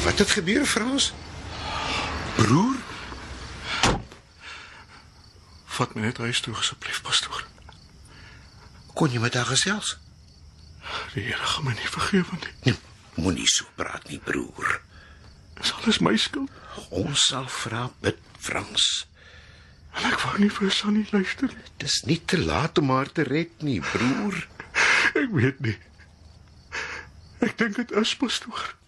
Wat het gebeur, Frans? Broer? Vat my net huis toe asseblief, pastoor. Kon jy met haar gesels? Die Here gaan my nie vergewe nie. Nee, moenie so praat nie, broer. Dis alles my skuld. Ons sal vra bid, Frans. En ek wou nie vir Sunny luister nie. Dis nie te laat om haar te red nie, broer. Ek weet nie. Ek dink dit is, pastoor.